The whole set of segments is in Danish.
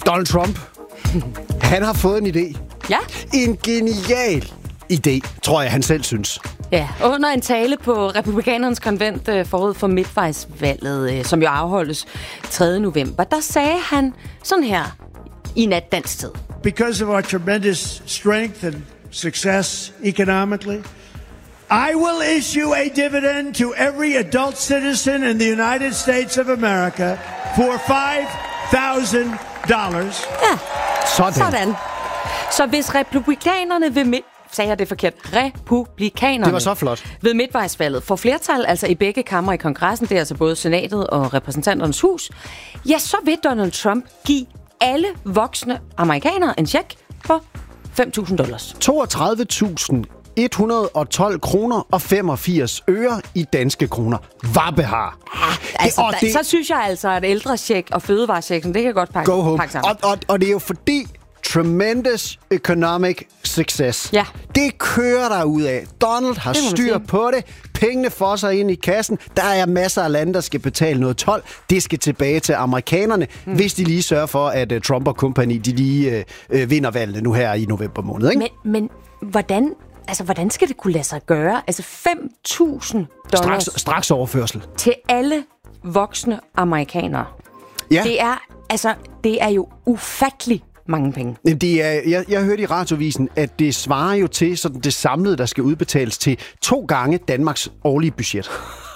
Donald Trump, han har fået en idé. Ja. En genial idé, tror jeg, han selv synes. Ja, under en tale på Republikanernes konvent forud for midtvejsvalget, som jo afholdes 3. november, der sagde han sådan her i nat dansk tid. Because of our tremendous strength and success economically, I will issue a dividend to every adult citizen in the United States of America for $5,000. Ja, sådan. Så hvis republikanerne vil sagde jeg det forkert? Republikanerne. Det var så flot. Ved midtvejsvalget får flertal, altså i begge kamre i kongressen, det er altså både senatet og repræsentanternes hus, ja, så vil Donald Trump give alle voksne amerikanere en check på $5,000. 32.112 kroner og 85 øre i danske kroner. Vabehar. Ja, altså, så synes jeg altså, at ældrecheck og fødevarechecken, det kan godt pakke sammen. Og det er jo fordi tremendous economic success. Ja. Det kører der ud af. Donald har styr på det. Pengene får sig ind i kassen. Der er masser af lande, der skal betale noget told. Det skal tilbage til amerikanerne, hvis de lige sørger for, at Trump og company, de lige vinder valget nu her i november måned. Ikke? Men hvordan skal det kunne lade sig gøre? Altså $5,000 straks overførsel til alle voksne amerikanere. Ja. Det er jo ufattelig mange penge. Jeg hørte i radiovisen, at det svarer jo til sådan det samlede, der skal udbetales til 2 gange Danmarks årlige budget.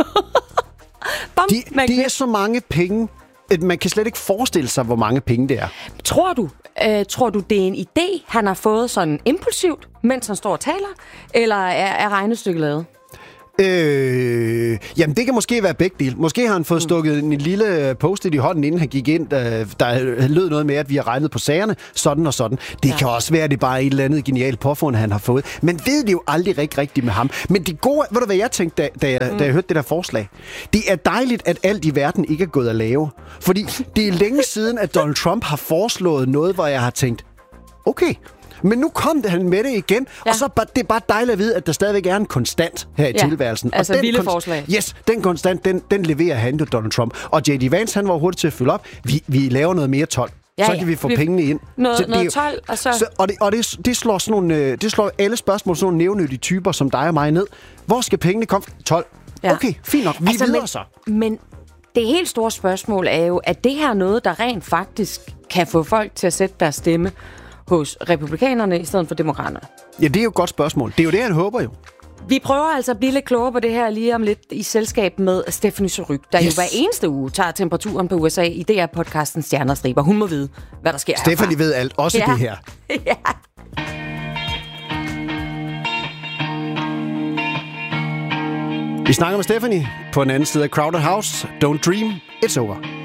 Det er så mange penge, at man kan slet ikke forestille sig, hvor mange penge det er. Tror du, det er en idé, han har fået sådan impulsivt, mens han står og taler, eller er regnestykket lavet? Jamen, det kan måske være begge dele. Måske har han fået stukket en lille post-it i hånden, inden han gik ind. Der lød noget med, at vi har regnet på sagerne, sådan og sådan. Det kan også være, at det bare er et eller andet genialt påfund, han har fået. Men ved det jo aldrig rigtigt med ham. Men det gode, ved du hvad jeg tænkte, da jeg hørte det der forslag? Det er dejligt, at alt i verden ikke er gået at lave. Fordi det er længe siden, at Donald Trump har foreslået noget, hvor jeg har tænkt, okay, men nu kom han med det igen, og så det er bare dejligt at vide, at der stadigvæk er en konstant her i tilværelsen. Altså og vilde forslag. Yes, den konstant, den leverer han til Donald Trump. Og J.D. Vance, han var hurtigt til at fylde op. Vi laver noget mere told. Så kan vi få pengene ind. Noget told, og så... Det slår sådan nogle, det slår alle spørgsmål, sådan nogle nævnyttige typer som dig og mig ned. Hvor skal pengene komme? 12. Ja. Okay, fint nok. Vi videre så. Men det helt store spørgsmål er jo, at det her noget, der rent faktisk kan få folk til at sætte deres stemme hos republikanerne i stedet for demokraterne? Ja, det er jo et godt spørgsmål. Det er jo det, han håber jo. Vi prøver altså at blive lidt klogere på det her lige om lidt i selskab med Stephanie Surrugue, der jo hver eneste uge tager temperaturen på USA i DR-podcasten Stjernestriber. Hun må vide, hvad der sker herfra. Stephanie ved alt, også det her. Ja. Vi snakker med Stephanie på den anden side af Crowded House. Don't dream, it's over.